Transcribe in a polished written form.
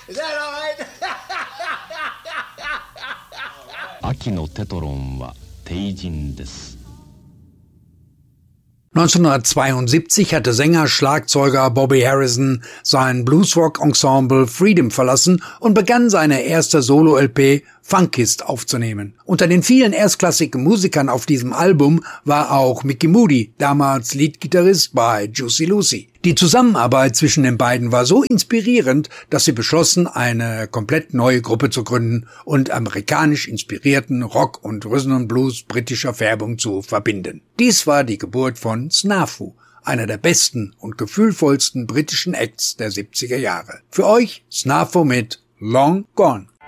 Is that all right? 秋のテトロンは帝人です。 1972 hatte Sänger-Schlagzeuger Bobby Harrison sein Bluesrock-Ensemble Freedom verlassen und begann seine erste Solo-LP Funkist aufzunehmen. Unter den vielen erstklassigen Musikern auf diesem Album war auch Mickey Moody, damals Leadgitarrist bei Juicy Lucy. Die Zusammenarbeit zwischen den beiden war so inspirierend, dass sie beschlossen, eine komplett neue Gruppe zu gründen und amerikanisch inspirierten Rock und Rhythm and Blues britischer Färbung zu verbinden. Dies war die Geburt von Snafu, einer der besten und gefühlvollsten britischen Acts der 70er Jahre. Für euch Snafu mit Long Gone.